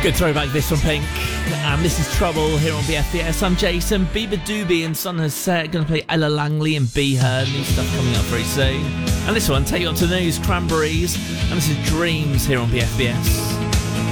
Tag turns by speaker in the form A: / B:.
A: Good throwback this from Pink. And this is Trouble here on BFBS. I'm Jason. Bieber Doobie and Son has said going to play Ella Langley and Be Her. New stuff coming up very soon. And this one, take you on to the news, Cranberries. And this is Dreams here on BFBS.